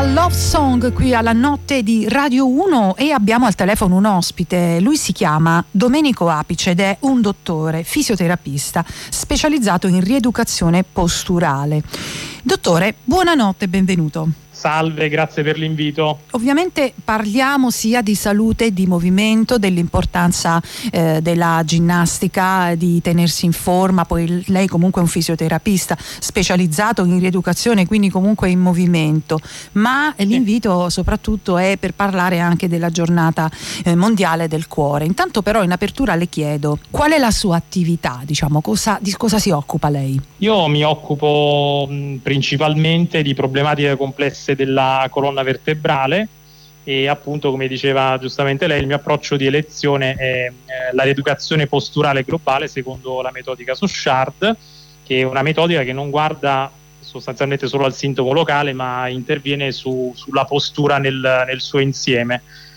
Era Love Song qui alla notte di Radio 1 e abbiamo al telefono un ospite. Lui si chiama Domenico Apice ed è un dottore fisioterapista specializzato in rieducazione posturale. Dottore, buonanotte e benvenuto. Salve, grazie per l'invito. Ovviamente parliamo sia di salute, di movimento, dell'importanza della ginnastica, di tenersi in forma. Poi lei comunque è un fisioterapista specializzato in rieducazione, quindi comunque in movimento. Ma l'invito soprattutto è per parlare anche della giornata mondiale del cuore. Intanto però in apertura le chiedo qual è la sua attività, diciamo, di cosa si occupa lei? Io mi occupo principalmente di problematiche complesse della colonna vertebrale e appunto, come diceva giustamente lei, il mio approccio di elezione è la rieducazione posturale globale secondo la metodica Suchard, che è una metodica che non guarda sostanzialmente solo al sintomo locale, ma interviene sulla postura nel suo insieme.